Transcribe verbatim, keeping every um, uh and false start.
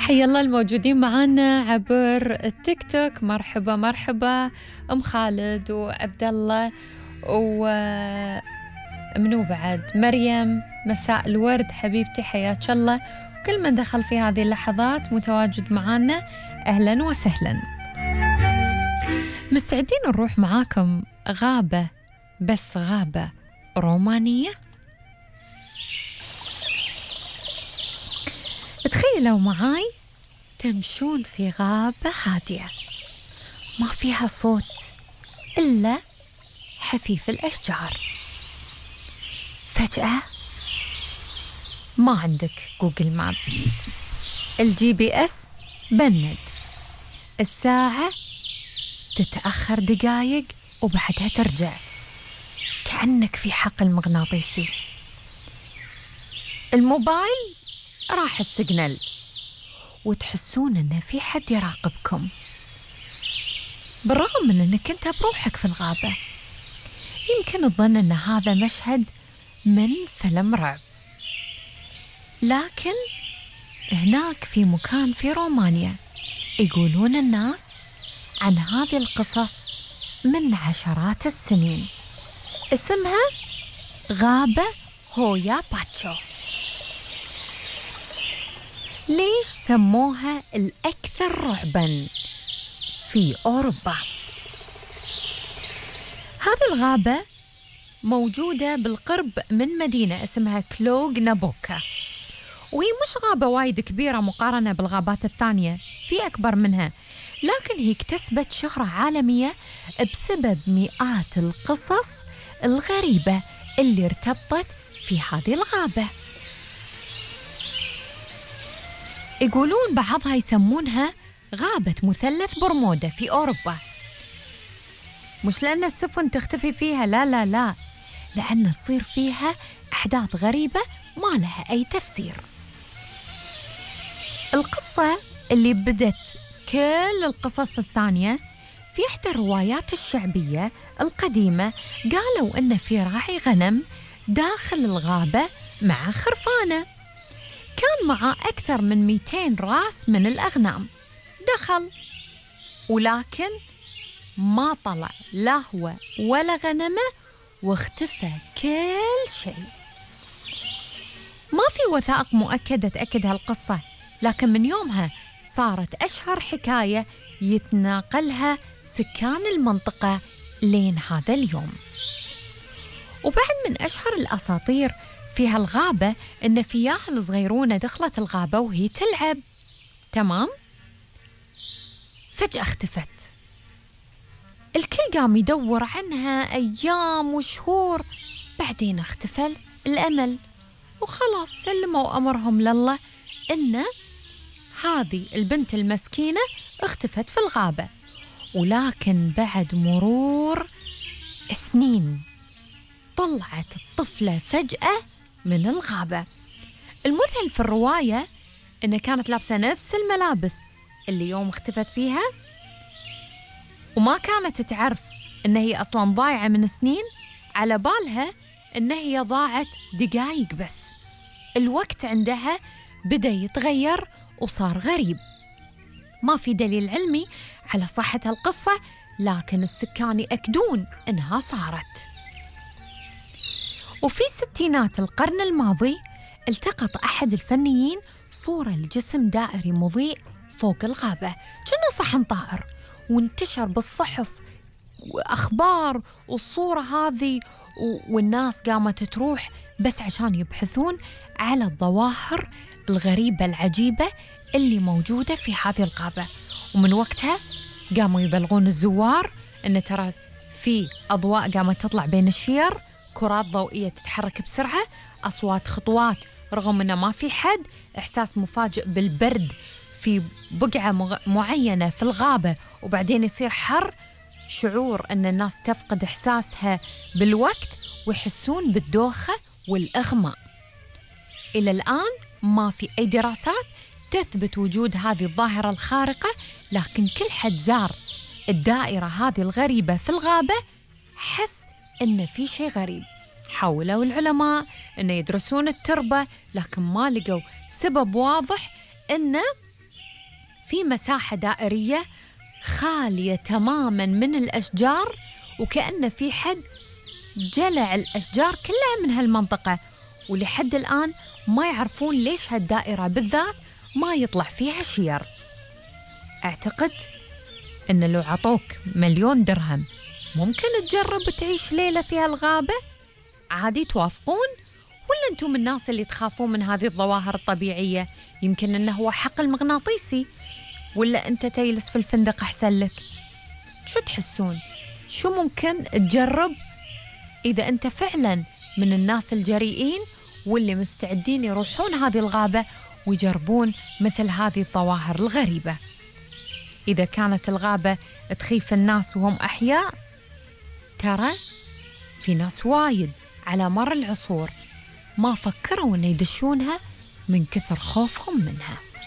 حيا الله الموجودين معنا عبر التيك توك. مرحبا مرحبا ام خالد وعبد الله ومنو بعد مريم. مساء الورد حبيبتي، حياك الله. كل من دخل في هذه اللحظات متواجد معنا، اهلا وسهلا. مستعدين نروح معاكم غابة، بس غابة رومانية. تخيلوا معاي تمشون في غابة هادية ما فيها صوت إلا حفيف الأشجار. فجأة ما عندك جوجل ماب، الجي بي اس بند، الساعة تتأخر دقايق وبعدها ترجع كأنك في حقل مغناطيسي، الموبايل راح السيجنال، وتحسون إن في حد يراقبكم بالرغم من إنك أنت بروحك في الغابة. يمكن تظن إن هذا مشهد من فيلم رعب، لكن هناك في مكان في رومانيا يقولون الناس عن هذه القصص من عشرات السنين. اسمها غابة هويا باتشو. ليش سموها الأكثر رعباً في أوروبا؟ هذه الغابة موجودة بالقرب من مدينة اسمها كلوغ نابوكا، وهي مش غابة وايد كبيرة مقارنة بالغابات الثانية، في أكبر منها، لكن هي اكتسبت شهرة عالمية بسبب مئات القصص الغريبة اللي ارتبطت في هذه الغابة. يقولون بعضها يسمونها غابة مثلث برمودا في أوروبا، مش لأن السفن تختفي فيها، لا لا لا، لأن تصير فيها أحداث غريبة ما لها أي تفسير. القصة اللي بدت كل القصص الثانية في إحدى الروايات الشعبية القديمة، قالوا إن في راعي غنم داخل الغابة مع خرفانة، كان معه أكثر من مئتين راس من الأغنام. دخل ولكن ما طلع لا هو ولا غنمه، واختفى كل شيء. ما في وثائق مؤكدة تأكد هالقصة، لكن من يومها صارت أشهر حكاية يتناقلها سكان المنطقة لين هذا اليوم. وبعد من أشهر الأساطير في هالغابة إن فياعل صغيرونة دخلت الغابة وهي تلعب، تمام؟ فجأة اختفت، الكل قام يدور عنها أيام وشهور، بعدين اختفى الأمل وخلاص سلموا أمرهم لله إن هذه البنت المسكينة اختفت في الغابة. ولكن بعد مرور سنين طلعت الطفلة فجأة من الغابة. المذهل في الرواية إنها كانت لابسة نفس الملابس اللي يوم اختفت فيها، وما كانت تعرف إن هي أصلاً ضايعة من سنين، على بالها إن هي ضاعت دقايق بس. الوقت عندها بدأ يتغير وصار غريب. ما في دليل علمي على صحة القصة، لكن السكان يأكدون إنها صارت. وفي ستينات القرن الماضي التقط أحد الفنيين صورة لجسم دائري مضيء فوق الغابة، كأنه صحن طائر، وانتشر بالصحف وأخبار والصورة هذه، والناس قامت تروح بس عشان يبحثون على الظواهر الغريبة العجيبة اللي موجودة في هذه الغابة. ومن وقتها قاموا يبلغون الزوار إن ترى في أضواء قامت تطلع بين الشير، كرات ضوئية تتحرك بسرعة، أصوات خطوات رغم أنه ما في حد، إحساس مفاجئ بالبرد في بقعة مغ... معينة في الغابة، وبعدين يصير حر، شعور أن الناس تفقد إحساسها بالوقت ويحسون بالدوخة والإغماء. إلى الآن ما في أي دراسات تثبت وجود هذه الظاهرة الخارقة، لكن كل حد زار الدائرة هذه الغريبة في الغابة حس إن في شيء غريب. حاولوا العلماء إن يدرسون التربة، لكن ما لقوا سبب واضح إن في مساحة دائرية خالية تماماً من الأشجار، وكأن في حد جلع الأشجار كلها من هالمنطقة، ولحد الآن ما يعرفون ليش هالدائرة بالذات ما يطلع فيها شير. أعتقد إن لو عطوك مليون درهم ممكن تجرب تعيش ليلة في هالغابة؟ عادي توافقون؟ ولا أنتم من الناس اللي تخافون من هذه الظواهر الطبيعية؟ يمكن إنه هو حقل مغناطيسي، ولا أنت تجلس في الفندق أحسن لك؟ شو تحسون؟ شو ممكن تجرب إذا أنت فعلا من الناس الجريئين واللي مستعدين يروحون هذه الغابة ويجربون مثل هذه الظواهر الغريبة؟ إذا كانت الغابة تخيف الناس وهم أحياء، ترى في ناس وايد على مر العصور ما فكروا أن يدشونها من كثر خوفهم منها.